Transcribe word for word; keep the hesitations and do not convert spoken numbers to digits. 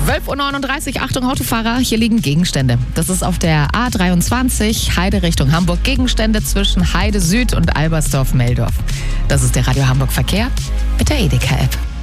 zwölf Uhr neununddreißig, Achtung Autofahrer, hier liegen Gegenstände. Das ist auf der A dreiundzwanzig, Heide Richtung Hamburg. Gegenstände zwischen Heide Süd und Albersdorf-Meldorf. Das ist der Radio Hamburg Verkehr mit der Edeka-App.